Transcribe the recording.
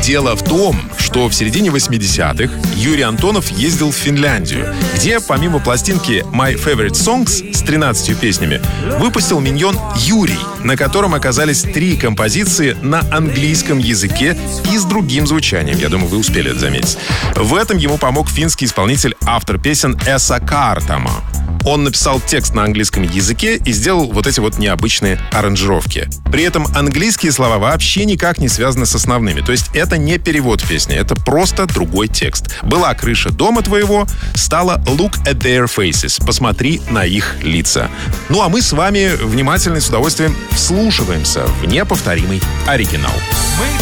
Дело в том, что в середине 80-х Юрий Антонов ездил в Финляндию, где помимо пластинки My Favorite Songs с 13 песнями выпустил миньон «Юрий», на котором оказались 3 композиции на английском языке и с другим звучанием. Я думаю, вы успели это заметить. В этом ему помог финский исполнитель, автор песен Эса Картама. Он написал текст на английском языке и сделал вот эти вот необычные аранжировки. При этом английские слова вообще никак не связаны с основными. То есть это не перевод песни, это просто другой текст. «Была крыша дома твоего» стала «Look at their faces». Посмотри на их лица. Ну а мы с вами внимательно и с удовольствием вслушиваемся в неповторимый оригинал.